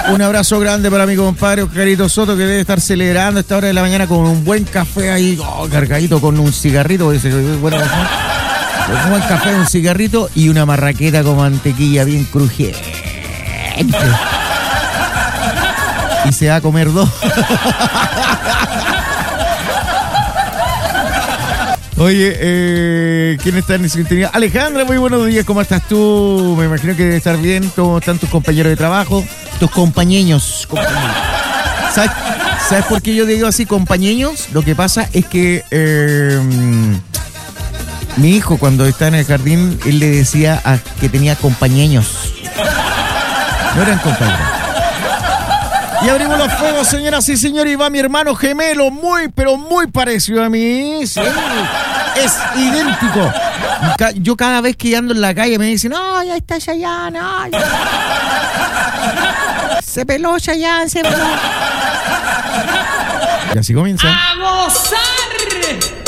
Un abrazo grande para mi compadre Oscarito Soto, que debe estar celebrando a esta hora de la mañana con un buen café ahí, cargadito con un cigarrito. Bueno, un buen café, un cigarrito y una marraqueta con mantequilla bien crujiente. Y se va a comer 2. Oye, ¿quién está en sintonía? Alejandra, muy buenos días, ¿cómo estás tú? Me imagino que debe estar bien. ¿Cómo están tus compañeros de trabajo? Tus compañeros. ¿Sabes por qué yo digo así, compañeros? Lo que pasa es que mi hijo, cuando está en el jardín, él le decía que tenía compañeros. No eran compañeros. Y abrimos los fuegos, señoras y señores, y va mi hermano gemelo, pero muy parecido a mí. Sí, es idéntico. Yo cada vez que ando en la calle me dicen, no, ya está Chayanne, no, ya. Se peló Chayanne, se peló. Y así comienza. ¡A gozar!